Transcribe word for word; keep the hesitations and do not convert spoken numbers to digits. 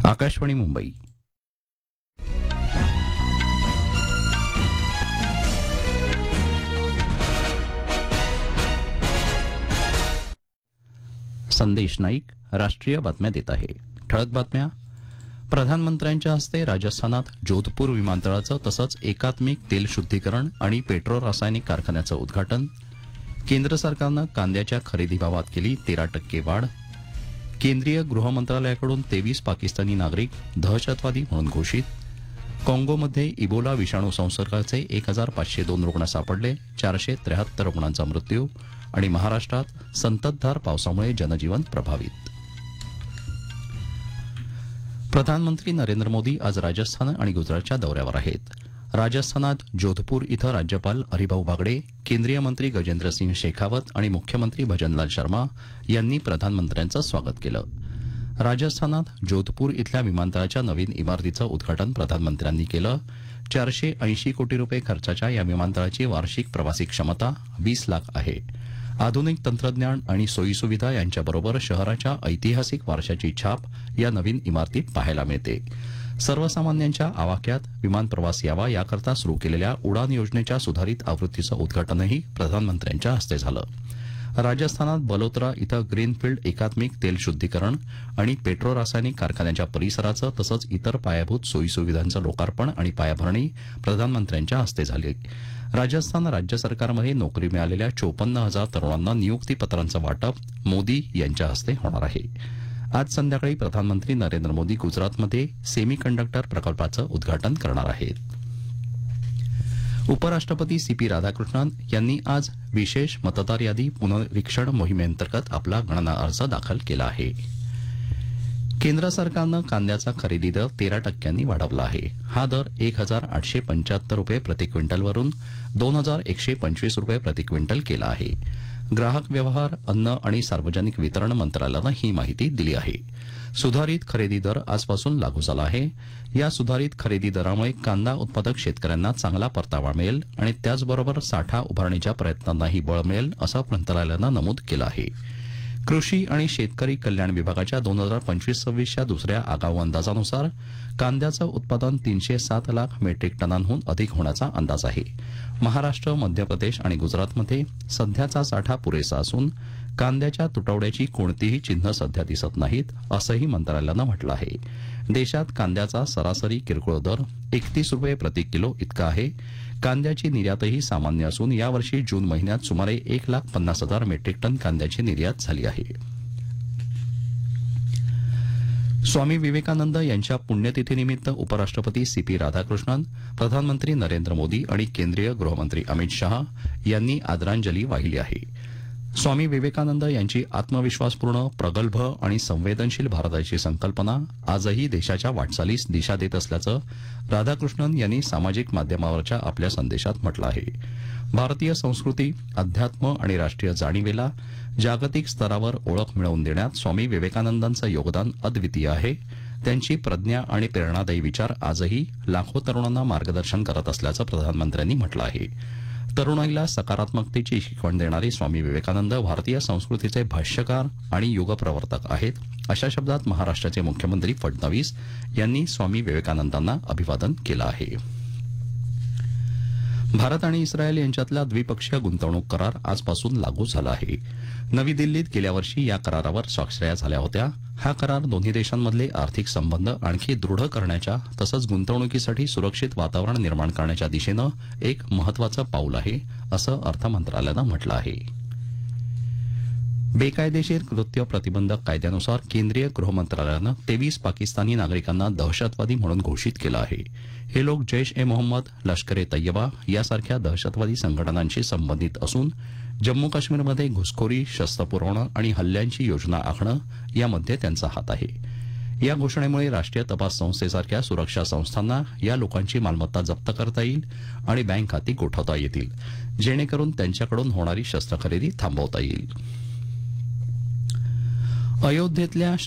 आकाशवाणी मुंबई. संदेश नाईक राष्ट्रीय बातम्या देत आहे. ठळक बातम्या. प्रधानमंत्र्यांच्या हस्ते राजस्थानात जोधपूर विमानतळाचं तसंच एकात्मिक तेल शुद्धीकरण आणि पेट्रो रासायनिक कारखान्याचं उद्घाटन. केंद्र सरकारनं कांद्याच्या खरेदी भावात केली तेरा टक्के वाढ. केंद्रीय गृहमंत्रालयाकडून तेवीस पाकिस्तानी नागरिक दहशतवादी म्हणून घोषित. काँगोमध्ये इबोला विषाणू संसर्गाचे एक हजार पाचशे दोन रुग्ण सापडले. चारशे त्र्याहत्तर रुग्णांचा मृत्यू. आणि महाराष्ट्रात संततधार पावसामुळे जनजीवन प्रभावित. प्रधानमंत्री नरेंद्र मोदी आज राजस्थान आणि गुजरातच्या दौऱ्यावर आहेत. राजस्थानात जोधपूर इथं राज्यपाल हरिभाऊ बागडे, केंद्रीय मंत्री गजेंद्रसिंह शेखावत आणि मुख्यमंत्री भजनलाल शर्मा यांनी प्रधानमंत्र्यांचं स्वागत केलं. राजस्थानात जोधपूर इथल्या विमानतळाच्या नवीन इमारतीचं उद्घाटन प्रधानमंत्र्यांनी केलं. चारशे ऐंशी कोटी रुपये खर्चाच्या या विमानतळाची वार्षिक प्रवासी क्षमता वीस लाख आहे. आधुनिक तंत्रज्ञान आणि सोयीसुविधा यांच्याबरोबर शहराच्या ऐतिहासिक वारशाची छाप या नवीन इमारतीत पाहायला मिळते. सर्वसामान्यांच्या आवाक्यात विमान प्रवास यावा याकरता सुरू केलेल्या उडान योजनेच्या सुधारित आवृत्तीचं उद्घाटनही प्रधानमंत्र्यांच्या हस्ते झालं. राजस्थानात बलोत्रा इथं ग्रीनफील्ड एकात्मिक तेल शुद्धीकरण आणि पेट्रो रासायनिक कारखान्याच्या परिसराचं तसंच इतर पायाभूत सोयीसुविधांचं लोकार्पण आणि पायाभरणी प्रधानमंत्र्यांच्या हस्ते झाली. राजस्थान राज्य सरकारमध्ये नोकरी मिळालेल्या चोपन्न हजार तरुणांना नियुक्तीपत्रांचं वाटप मोदी यांच्या हस्ते होणार आहे. आज संध्याकाळी प्रधानमंत्री नरेंद्र मोदी गुजरातमध्ये सेमीकंडक्टर प्रकल्पाचं उद्घाटन करणार आहेत. उपराष्ट्रपती सी पी राधाकृष्णन यांनी आज विशेष मतदार यादी पुनरीक्षण मोहिमेअंतर्गत आपला गणना अर्ज दाखल केला आहे. केंद्र सरकारनं कांद्याचा खरेदी दर तेरा टक्क्यांनी वाढवला आहे. हा दर एक हजार आठशे पंच्याहत्तर रुपये प्रति क्विंटलवरून दोन हजार एकशे पंचवीस रुपये प्रति क्विंटल केला आहे. ग्राहक व्यवहार, अन्न आणि सार्वजनिक वितरण मंत्रालयानं ही माहिती दिली आहे. सुधारित खरेदी दर आजपासून लागू झाला आहे. या सुधारित खरेदी दरामुळे कांदा उत्पादक शेतकऱ्यांना चांगला परतावा मिळेल आणि त्याचबरोबर साठा उभारणीच्या प्रयत्नांनाही बळ मिळेल असं मंत्रालयानं नमूद केलं आहे. कृषी आणि शेतकरी कल्याण विभागाच्या दोन हजार पंचवीस सव्वीसच्या दुसऱ्या आगाऊ अंदाजानुसार कांद्याचं उत्पादन तीनशे सात लाख मेट्रिक टनांहून अधिक होण्याचा अंदाज आहे. महाराष्ट्र, मध्य प्रदेश आणि गुजरातमध्ये सध्याचा साठा पुरेसा असून कांद्याच्या तुटवड्याची कोणतीही चिन्ह सध्या दिसत नाहीत असंही मंत्रालयानं म्हटलं आहे. देशात कांद्याचा सरासरी किरकोळ दर एकतीस रुपये प्रति किलो इतका आहे. कांद्याची निर्यातही सामान्य असून यावर्षी जून महिन्यात सुमारे एक लाख पन्नास हजार मेट्रिक टन कांद्याची निर्यात झाली आहे. स्वामी विवेकानंद यांच्या पुण्यतिथीनिमित्त उपराष्ट्रपती सी पी राधाकृष्णन, प्रधानमंत्री नरेंद्र मोदी आणि केंद्रीय गृहमंत्री अमित शहा यांनी आदरांजली वाहिली आहे. स्वामी विवेकानंद यांची आत्मविश्वासपूर्ण, प्रगल्भ आणि संवेदनशील भारताची संकल्पना आजही देशाच्या वाटचालीस दिशा देत असल्याचं राधाकृष्णन यांनी सामाजिक माध्यमावरच्या आपल्या संदेशात म्हटलं आहे. भारतीय संस्कृती, अध्यात्म आणि राष्ट्रीय जाणीवेला जागतिक स्तरावर ओळख मिळवून देण्यात स्वामी विवेकानंदांचं योगदान अद्वितीय आहे. त्यांची प्रज्ञा आणि प्रेरणादायी विचार आजही लाखो तरुणांना मार्गदर्शन करत असल्याचं प्रधानमंत्र्यांनी म्हटलं आहे. तरुणाईला सकारात्मकतेची शिकवण देणारे स्वामी विवेकानंद भारतीय संस्कृतीचे भाष्यकार आणि युगप्रवर्तक आहेत अशा शब्दात महाराष्ट्राचे मुख्यमंत्री फडणवीस यांनी स्वामी विवेकानंदांना अभिवादन केलं आहे. भारत आणि इस्रायल यांच्यातला द्विपक्षीय गुंतवणूक करार आजपासून लागू झाला आहे. नवी दिल्लीत गेल्या वर्षी या करारावर स्वाक्षऱ्या झाल्या होत्या. हा करार दोन्ही देशांमधले आर्थिक संबंध आणखी दृढ करण्याच्या तसंच गुंतवणुकीसाठी सुरक्षित वातावरण निर्माण करण्याच्या दिशेनं एक महत्वाचं पाऊल आहे असं अर्थ मंत्रालयानं म्हटलं आहे. बेकायदेशीर कृत्य प्रतिबंधक कायद्यानुसार केंद्रीय गृहमंत्रालयानं तेवीस पाकिस्तानी नागरिकांना दहशतवादी म्हणून घोषित केलं आहे. हे लोक जैश ए मोहम्मद, लष्कर ए तय्यबा यासारख्या दहशतवादी संघटनांशी संबंधित असून जम्मू काश्मीरमध्ये घुसखोरी, शस्त्र पुरवणं आणि हल्ल्यांची योजना आखणं यामध्ये त्यांचा हात आहे. या घोषणेमुळे राष्ट्रीय तपास संस्थेसारख्या सुरक्षा संस्थांना या लोकांची मालमत्ता जप्त करता येईल आणि बँक खाती गोठवता येतील, जेणेकरून त्यांच्याकडून होणारी शस्त्र खरेदी थांबवता येईल. अयोध्येतल्या